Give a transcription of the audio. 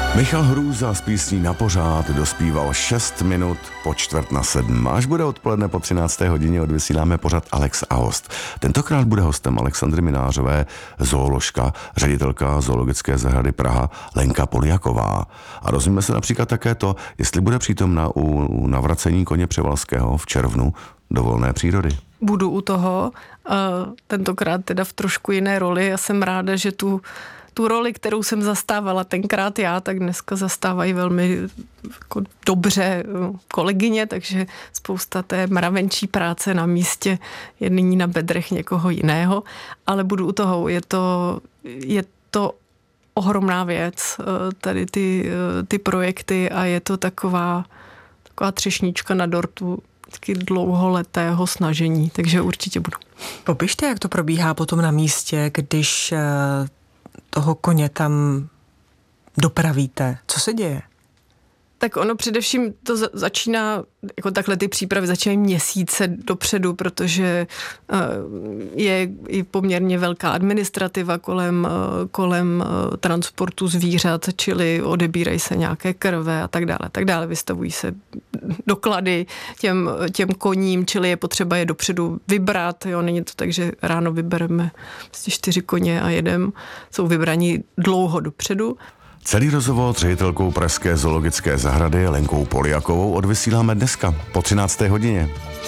Michal Hrůza s písní Na pořád dospíval 6 minut po 6:45. Až bude odpoledne po 13. hodině, odvysíláme pořad Alex a host. Tentokrát bude hostem Alexandry Minářové, zooložka, ředitelka Zoologické zahrady Praha Lenka Poljaková. A rozumíme se například také to, jestli bude přítomna u navracení koně Převalského v červnu do volné přírody. Budu u toho, tentokrát teda v trošku jiné roli. Já jsem ráda, že tu roli, kterou jsem zastávala tenkrát já, tak dneska zastávají velmi jako dobře kolegyně, takže spousta té mravenčí práce na místě je nyní na bedrech někoho jiného, ale budu u toho. Je to ohromná věc, tady ty projekty, a je to taková třešnička na dortu taky dlouholetého snažení, takže určitě budu. Popište, jak to probíhá potom na místě, když toho koně tam dopravíte. Co se děje? Tak ono především to začíná, jako takhle ty přípravy začínají měsíce dopředu, protože je i poměrně velká administrativa kolem transportu zvířat, čili odebírají se nějaké krve a tak dále. Vystavují se doklady těm koním, čili je potřeba je dopředu vybrat. Jo, není to tak, že ráno vybereme 4 koně a jedem. Jsou vybraní dlouho dopředu. Celý rozhovor s ředitelkou Pražské zoologické zahrady Lenkou Poljakovou odvysíláme dneska po 13. hodině.